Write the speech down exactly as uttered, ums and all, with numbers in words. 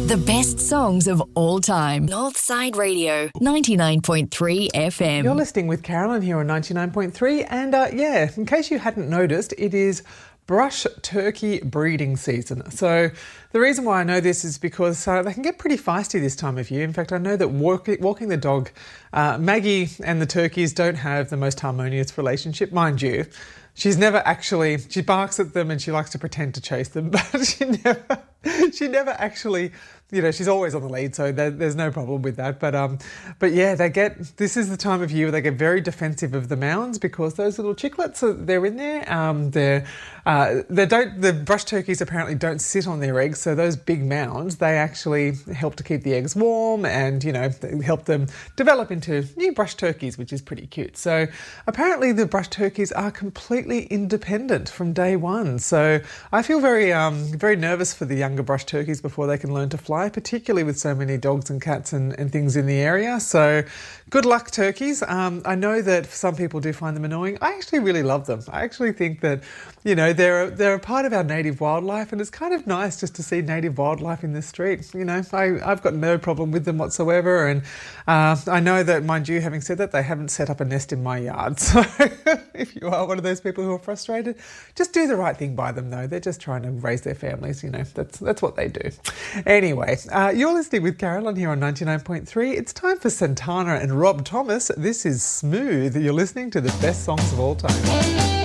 The best songs of all time. Northside Radio, ninety-nine point three F M. You're listening with Carolyn here on ninety-nine point three, and uh, yeah, in case you hadn't noticed, it is brush turkey breeding season. So the reason why I know this is because uh, they can get pretty feisty this time of year. In fact, I know that walk, walking the dog, uh, Maggie and the turkeys don't have the most harmonious relationship, mind you. She's never actually, she barks at them and she likes to pretend to chase them, but she never, she never actually, you know, she's always on the lead, so there, there's no problem with that. But um, but yeah, they get, this is the time of year where they get very defensive of the mounds because those little chicklets, are, they're in there. Um, they're, uh, they don't, the brush turkeys apparently don't sit on their eggs, so those big mounds, they actually help to keep the eggs warm and, you know, help them develop into new brush turkeys, which is pretty cute. So apparently the brush turkeys are completely independent from day one. So I feel very, um, very nervous for the younger brush turkeys before they can learn to fly, particularly with so many dogs and cats and, and things in the area. So good luck, turkeys. Um, I know that some people do find them annoying. I actually really love them. I actually think that, you know, they're, they're a part of our native wildlife, and it's kind of nice just to see native wildlife in the street. You know, I, I've got no problem with them whatsoever. And uh, I know that, mind you, having said that, they haven't set up a nest in my yard. So if you are one of those people who are frustrated, just do the right thing by them, though. They're just trying to raise their families, you know. That's that's what they do. Anyway, uh, you're listening with Carolyn here on ninety-nine point three. It's time for Santana and Rob Thomas. This is Smooth. You're listening to the best songs of all time.